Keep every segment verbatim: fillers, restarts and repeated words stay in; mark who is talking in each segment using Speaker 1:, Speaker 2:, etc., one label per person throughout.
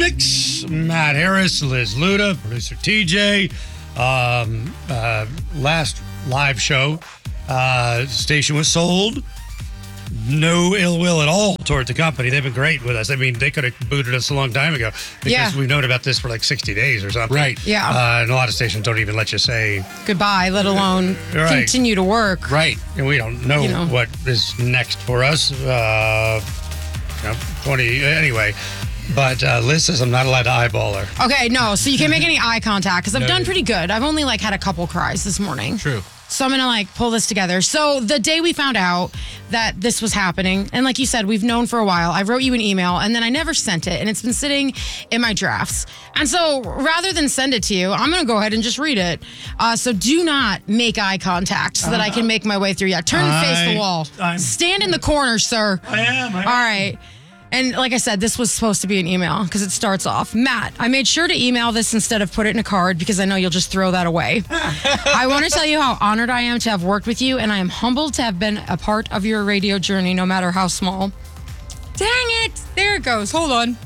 Speaker 1: Mix. Matt Harris, Liz Luda, producer T J. Um, uh, last live show, uh, station was sold. No ill will at all toward the company. They've been great with us. I mean, they could have booted us a long time ago because
Speaker 2: Yeah.
Speaker 1: we've known about this for like sixty days or something.
Speaker 3: Right.
Speaker 2: Yeah.
Speaker 1: Uh, and a lot of stations don't even let you say,
Speaker 2: Goodbye, let alone
Speaker 1: Right.
Speaker 2: continue to work.
Speaker 3: Right.
Speaker 1: and we don't know,
Speaker 2: You know.
Speaker 1: what is next for us. Uh, you know, twenty anyway. But uh, Liz says I'm not allowed to eyeball her.
Speaker 2: Okay, no, so you can't make any eye contact because I've
Speaker 1: No,
Speaker 2: done
Speaker 1: you-
Speaker 2: pretty good. I've only like had a couple cries this morning.
Speaker 3: True.
Speaker 2: So I'm going to like pull this together. So the day we found out that this was happening, and like you said, we've known for a while, I wrote you an email and then I never sent it and it's been sitting in my drafts. And so rather than send it to you, I'm going to go ahead and just read it. Uh, so do not make eye contact so that I can make my way through. Yeah, turn and face
Speaker 1: I-
Speaker 2: the wall.
Speaker 1: I'm-
Speaker 2: Stand in the corner, sir.
Speaker 1: I am. I am.
Speaker 2: All right. And like I said, this was supposed to be an email because it starts off, Matt, I made sure to email this instead of put it in a card because I know you'll just throw that away. I want to tell you how honored I am to have worked with you, and I am humbled to have been a part of your radio journey, no matter how small. Dang it. There it goes. Hold on.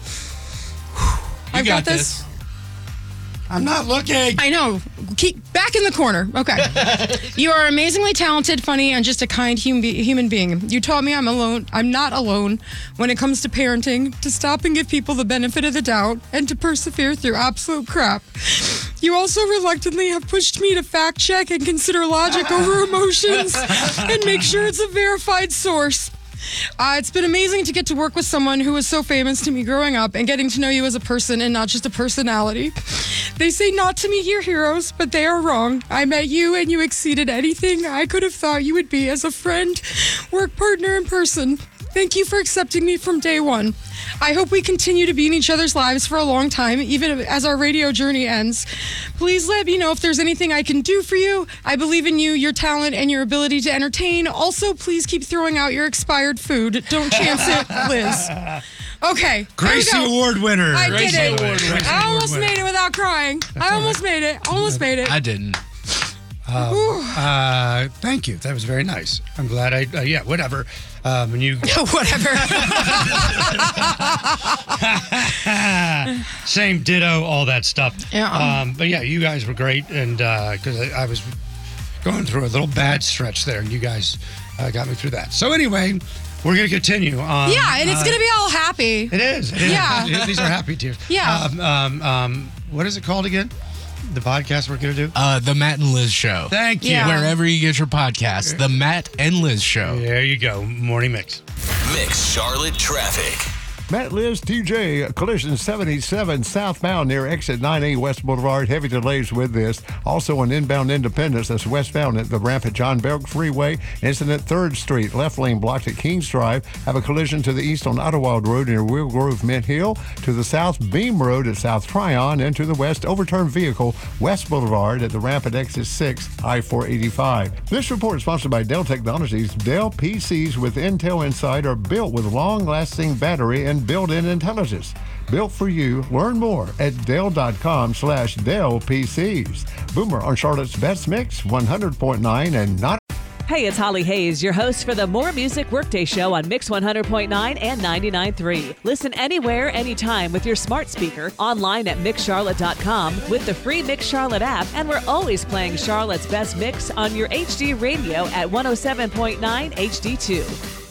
Speaker 2: I've
Speaker 3: got
Speaker 2: got this.
Speaker 3: this.
Speaker 1: I'm not looking.
Speaker 2: I know. Keep back in the corner. Okay. You are amazingly talented, funny, and just a kind hum- human being. You taught me I'm alone. I'm not alone when it comes to parenting, to stop and give people the benefit of the doubt, and to persevere through absolute crap. You also reluctantly have pushed me to fact check and consider logic over emotions and make sure it's a verified source. Uh, it's been amazing to get to work with someone who was so famous to me growing up and getting to know you as a person and not just a personality. They say not to meet your heroes, but they are wrong. I met you and you exceeded anything I could have thought you would be as a friend, work partner, and person. Thank you for accepting me from day one. I hope we continue to be in each other's lives for a long time, even as our radio journey ends. Please let me know if there's anything I can do for you. I believe in you, your talent, and your ability to entertain. Also, please keep throwing out your expired food. Don't chance it, Liz. Okay.
Speaker 1: Gracie
Speaker 2: there we go.
Speaker 1: Award winner.
Speaker 2: I
Speaker 3: Gracie
Speaker 2: did it.
Speaker 3: Award winner.
Speaker 2: I almost
Speaker 1: Award winner.
Speaker 2: made it without crying. I almost made it. Almost made it.
Speaker 3: I didn't.
Speaker 1: Uh, thank you. That was very nice. I'm glad I, uh, yeah, whatever. Um, and you,
Speaker 2: Whatever.
Speaker 1: same ditto, all that stuff.
Speaker 2: Yeah.
Speaker 1: Um, but yeah, you guys were great. And because I, I was going through a little bad stretch there, and you guys uh, got me through that. So anyway, we're going to continue on.
Speaker 2: Yeah, and it's
Speaker 1: uh,
Speaker 2: going to be all happy.
Speaker 1: It is. It is.
Speaker 2: Yeah.
Speaker 1: These are happy tears.
Speaker 2: Yeah.
Speaker 1: Um, um, um, what is it called again? The podcast we're going to do?
Speaker 3: Uh, the Matt and Liz Show.
Speaker 1: Thank you.
Speaker 2: Yeah.
Speaker 3: Wherever you get your podcast, the Matt and Liz Show.
Speaker 1: There you go. Morning Mix.
Speaker 4: Mix Charlotte traffic.
Speaker 5: Matt, Liz, T J, collision seventy-seven southbound near exit nine A West Boulevard. Heavy delays with this. Also on inbound Independence, that's westbound at the ramp at John Belk Freeway. Incident third Street, left lane blocked at Kings Drive. Have a collision to the east on Ottawa Road near Wheel Grove Mint Hill. To the south, Beam Road at South Tryon. And to the west, overturned vehicle, West Boulevard at the ramp at exit six, I four eighty-five. This report is sponsored by Dell Technologies. Dell P Cs with Intel inside are built with long-lasting battery and built-in intelligence. Built for you. Learn more at Dell.com slash Dell PCs. Boomer on Charlotte's Best Mix, one hundred point nine and not.
Speaker 6: Hey, it's Holly Hayes, your host for the More Music Workday Show on Mix one hundred point nine and ninety-nine point three. Listen anywhere, anytime with your smart speaker, online at mix charlotte dot com, with the free Mix Charlotte app, and we're always playing Charlotte's Best Mix on your H D radio at one oh seven point nine H D two.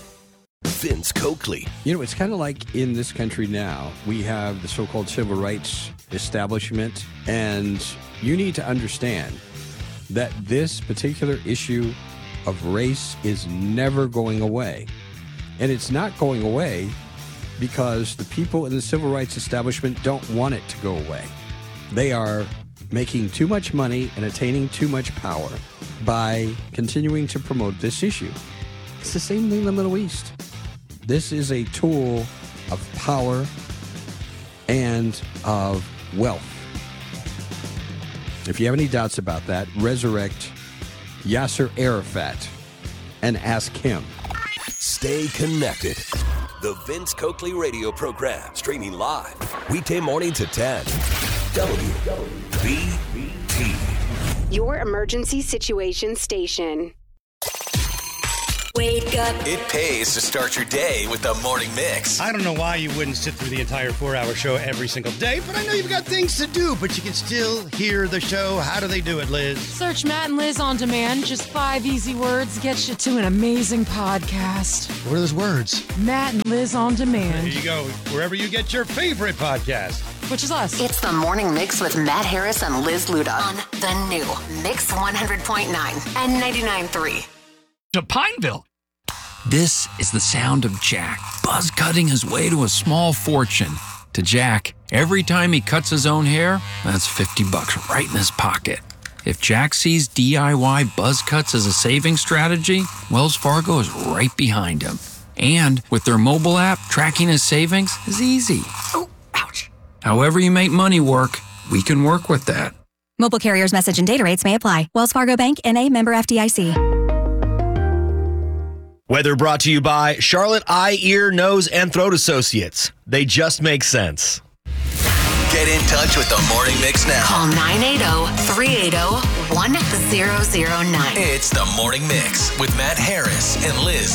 Speaker 4: Vince Coakley.
Speaker 7: You know, it's kind of like in this country now, we have the so-called civil rights establishment, and you need to understand that this particular issue of race is never going away. And it's not going away because the people in the civil rights establishment don't want it to go away. They are making too much money and attaining too much power by continuing to promote this issue. It's the same thing in the Middle East. This is a tool of power and of wealth. If you have any doubts about that, resurrect Yasser Arafat and ask him.
Speaker 4: Stay connected. The Vince Coakley radio program, streaming live weekday morning to ten. W B T.
Speaker 8: Your emergency situation station. Wake up.
Speaker 4: It pays to start your day with the Morning Mix.
Speaker 1: I don't know why you wouldn't sit through the entire four-hour show every single day, but I know you've got things to do, but you can still hear the show. How do they do it, Liz?
Speaker 2: Search Matt and Liz on demand. Just five easy words get you to an amazing podcast.
Speaker 1: What are those words?
Speaker 2: Matt and Liz on
Speaker 1: There
Speaker 2: demand,
Speaker 1: you go. Wherever you get your favorite podcast.
Speaker 2: which is us.
Speaker 8: It's the Morning Mix with Matt Harris and Liz Luda on the new Mix one hundred point nine and ninety-nine point three.
Speaker 9: To Pineville. This is the sound of Jack, buzz cutting his way to a small fortune. To Jack, every time he cuts his own hair, that's fifty bucks right in his pocket. If Jack sees D I Y buzz cuts as a saving strategy, Wells Fargo is right behind him. And with their mobile app, tracking his savings is easy.
Speaker 8: Oh, ouch.
Speaker 9: However you make money work, we can work with that.
Speaker 10: Mobile carriers message and data rates may apply. Wells Fargo Bank, N A, member F D I C.
Speaker 11: Weather brought to you by Charlotte Eye, Ear, Nose, and Throat Associates. They just make sense.
Speaker 4: Get in touch with the Morning Mix now.
Speaker 8: Call nine eight zero, three eight zero, one zero zero nine.
Speaker 4: It's the Morning Mix with Matt Harris and Liz